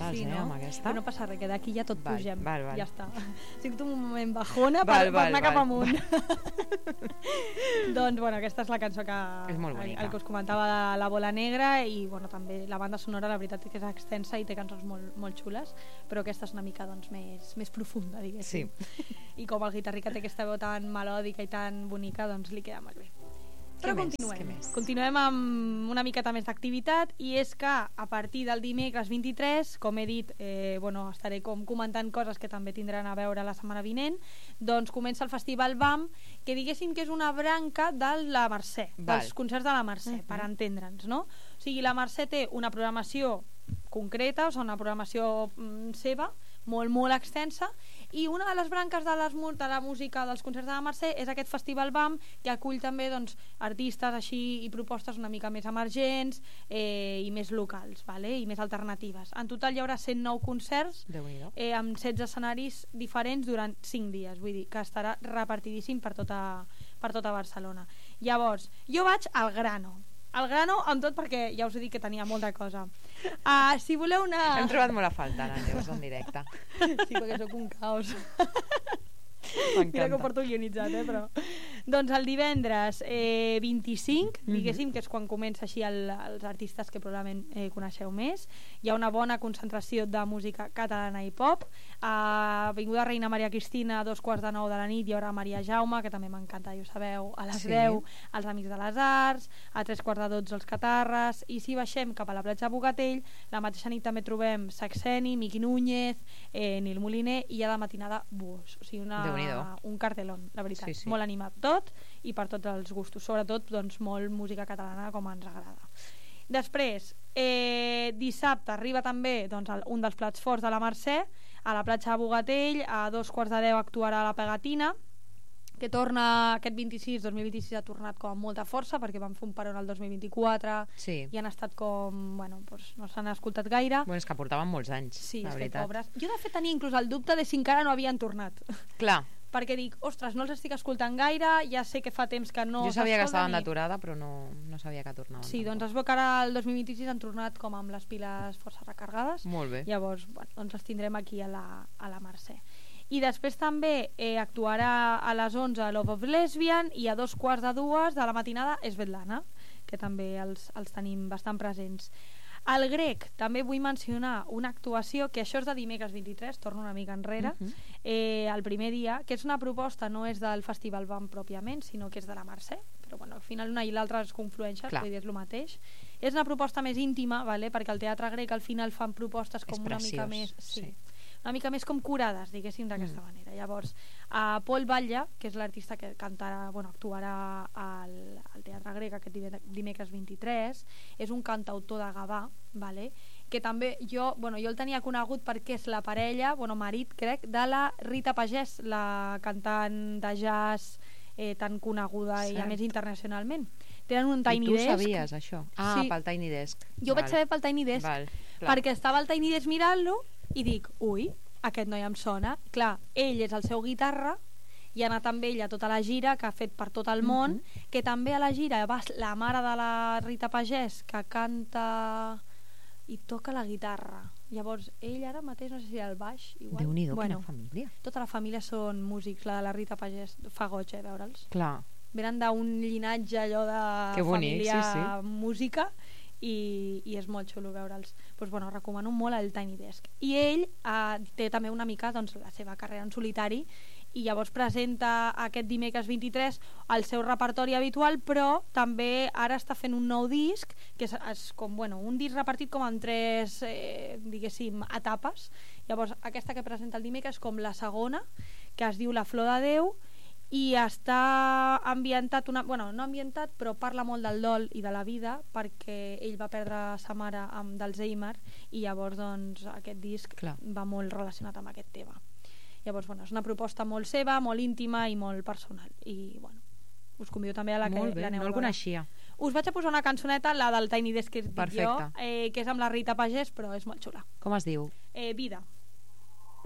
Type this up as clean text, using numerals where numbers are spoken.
sí, no? Amb aquesta. Però no passa res, que d'aquí ja tot pugem. Val. Ja està. Sento un moment bajona per anar cap amunt. Doncs, bueno, aquesta és la cançó que... És molt bonica. El que us comentava de La Bola Negra, i, bueno, també la banda sonora, la veritat que és extensa i té cançons molt xules, però aquesta és una mica, doncs, més profunda, diguéssim. Sí. I com el guitarrí que té aquesta veu tan melòdica i tan bonica, doncs li queda molt bé. Però continuem amb una miqueta més d'activitat, i és que a partir del dimecres 23, com he dit, estaré comentant coses que també tindran a veure la setmana vinent, doncs comença el Festival BAM, que diguéssim que és una branca de la Mercè, dels concerts de la Mercè, per entendre'ns, no? O sigui, la Mercè té una programació concreta, o sigui, una programació seva, molt extensa, i una de les branques de la música dels concerts de la Mercè és aquest Festival BAM, que acull també, doncs, artistes així i propostes una mica més emergents i més locals, vale? I més alternatives. En total hi haurà 109 concerts amb 16 escenaris diferents durant 5 dies, vull dir que estarà repartidíssim per tota Barcelona. Llavors, jo vaig al grano amb tot, perquè ja us he dit que tenia molta cosa. Si voleu una... Hem trobat molt a falta, Neus, en directe. Sí, perquè sóc un caos. Mira que ho porto guionitzat, però... Doncs el divendres 25, diguéssim, que és quan comença així els artistes que probablement coneixeu més. Hi ha una bona concentració de música catalana i pop. A Avinguda Reina Maria Cristina, a 8:45 de la nit, hi haurà Maria Jaume, que també m'encanta, ja ho sabeu, a les 10, els Amics de les Arts, a 3:45 els Catarres, i si baixem cap a la platja Bogatell, la mateixa nit també trobem Saxeni, Miqui Núñez, Nil Moliner, i a la matinada Búhos. O sigui, un cartelón, la veritat, molt animat tot i per tots els gustos, sobretot doncs molt música catalana com ens agrada. Després, dissabte arriba també doncs, un dels plats forts de la Mercè, a la platja de Bogatell, a 2:45 actuarà la Pegatina, que torna aquest 2026 ha tornat com amb molta força, perquè van fer un peron el 2024 i han estat com, bueno, doncs no s'han escoltat gaire. Bueno, és que portaven molts anys, la veritat. Pobres. Jo de fet tenia inclús el dubte de si encara no havien tornat. Clar. Perquè dic, ostres, no els estic escoltant gaire, ja sé que fa temps que no... Jo sabia que estaven d'aturada, però no sabia que tornaven. Sí, doncs es veu que ara el 2026 han tornat com amb les piles força recarregades. Molt bé. Llavors, bueno, doncs els tindrem aquí a la Mercè. I després també actuarà a les 11 Love of Lesbian, i a 2:45 de la matinada Svetlana, que també els tenim bastant presents. Al Grec també vull mencionar una actuació, que això és de dimecres 23, torno una mica enrere, el primer dia, que és una proposta, no és del Festival BAM pròpiament, sinó que és de la Mercè, però bueno, al final una i l'altra es conflueixen, vull dir, és el mateix. És una proposta més íntima, vale? Perquè al Teatre Grec al final fan propostes com una mica més... una mica més com curades, diguéssim, d'aquesta manera. Llavors, Pol Batlle, que és l'artista que actuarà al Teatre Grec aquest dimecres 23, és un cantautor de Gavà, vale? Que també jo el tenia conegut perquè és la parella, marit, crec, de la Rita Pagès, la cantant de jazz tan coneguda i a més internacionalment. Tenen un Tiny Desk. I tu sabies això? Pel Tiny Desk. Jo vaig saber pel Tiny Desk, perquè estava al Tiny Desk mirant-lo i dic, ui, aquest noi em sona. Clar, ell és el seu guitarra i ha anat amb ell a tota la gira que ha fet per tot el món, que també a la gira va la mare de la Rita Pagès, que canta i toca la guitarra. Llavors ell ara mateix no sé si al baix igual. Déu-n'hi-do, quina família. Tota la família són músics. La de la Rita Pagès fa goig veure'ls. Clar. Venen d'un llinatge allò de família música, i és molt xulo veure'ls. Doncs recomano molt el Tiny Desk. I ell té també una mica la seva carrera en solitari, i llavors presenta aquest dimecres 23 el seu repertori habitual, però també ara està fent un nou disc, que és com un disc repartit com en 3 diguéssim etapes. Llavors aquesta que presenta el dimecres és com la segona, que es diu La Flor de Déu, i està ambientat no ambientat, però parla molt del dol i de la vida, perquè ell va perdre sa mare d'Alzheimer, i llavors aquest disc va molt relacionat amb aquest tema. Llavors és una proposta molt seva, molt íntima i molt personal, i us convido també a la que l'aneu a veure. No el coneixia. Us vaig a posar una cançoneta, la del Tiny Desk que dic jo, que és amb la Rita Pagès, però és molt xula. Com es diu? Vida.